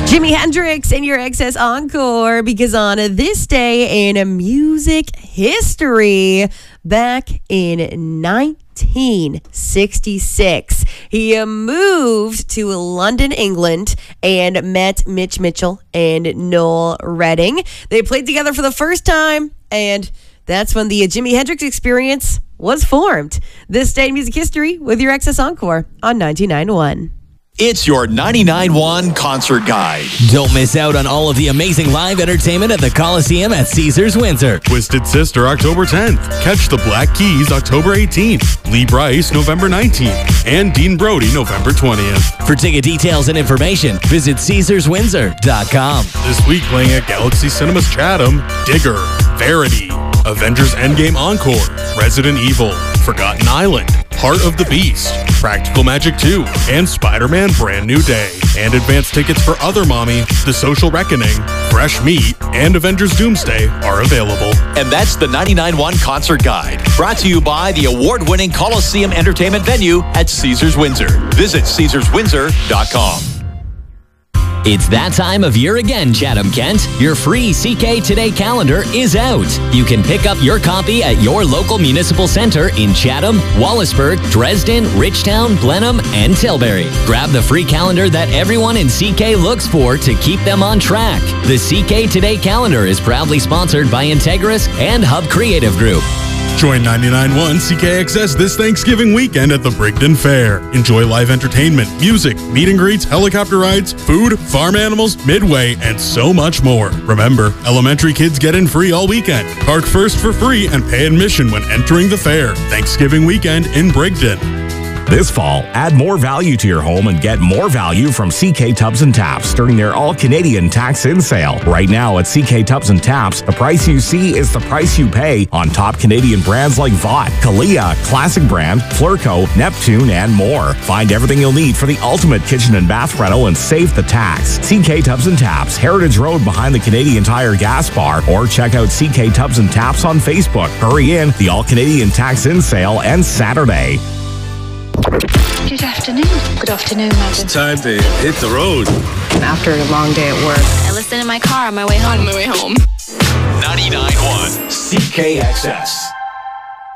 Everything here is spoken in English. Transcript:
Jimi Hendrix in your Excess Encore, because on this day in music history, back in 1966, he moved to London, England, and met Mitch Mitchell and Noel Redding. They played together for the first time, and that's when the Jimi Hendrix Experience was formed. This day in music history with your Excess Encore on 99.1. It's your 99.1 Concert Guide. Don't miss out on all of the amazing live entertainment at the Coliseum at Caesars Windsor. Twisted Sister, October 10th. Catch the Black Keys, October 18th. Lee Brice, November 19th. And Dean Brody, November 20th. For ticket details and information, visit CaesarsWindsor.com. This week playing at Galaxy Cinemas Chatham, Digger, Verity, Avengers Endgame Encore, Resident Evil, Forgotten Island, Heart of the Beast, Practical Magic 2, and Spider-Man Brand New Day. And advance tickets for Other Mommy, The Social Reckoning, Fresh Meat, and Avengers Doomsday are available. And that's the 99.1 Concert Guide, brought to you by the award-winning Coliseum Entertainment venue at Caesars Windsor. Visit CaesarsWindsor.com. It's that time of year again, Chatham Kent. Your free CK Today calendar is out. You can pick up your copy at your local municipal center in Chatham, Wallaceburg, Dresden, Richtown, Blenheim, and Tilbury. Grab the free calendar that everyone in CK looks for to keep them on track. The CK Today calendar is proudly sponsored by Integris and Hub Creative Group. Join 99.1 CKXS this Thanksgiving weekend at the Brigden Fair. Enjoy live entertainment, music, meet and greets, helicopter rides, food, farm animals, midway, and so much more. Remember, elementary kids get in free all weekend. Park first for free and pay admission when entering the fair. Thanksgiving weekend in Brigden. This fall, add more value to your home and get more value from CK Tubs and Taps during their all-Canadian tax-in sale. Right now at CK Tubs and Taps, the price you see is the price you pay on top Canadian brands like Vought, Kalia, Classic Brand, Flurco, Neptune, and more. Find everything you'll need for the ultimate kitchen and bath rental and save the tax. CK Tubs and Taps, Heritage Road behind the Canadian Tire gas bar, or check out CK Tubs and Taps on Facebook. Hurry in, the all-Canadian tax-in sale ends Saturday. Good afternoon. Good afternoon, madam. It's time to hit the road. After a long day at work, I listen in my car on my way home. 99.1 CKXS.